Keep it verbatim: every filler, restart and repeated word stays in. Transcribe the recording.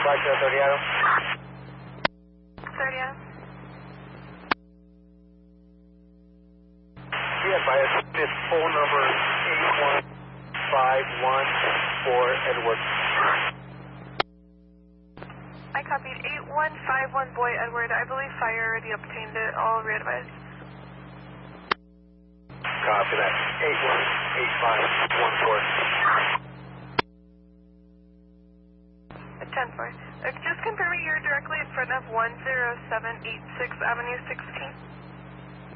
Roger, thirty Adam. thirty Adam. Yeah, by this phone number eight one five one for Edward. I copied eight one five one Boy Edward. I believe fire already obtained it. All re-advised. Copy that. eight one eight five one four. ten four. Uh, just confirming you're directly in front of one zero seven eight six Avenue sixteen.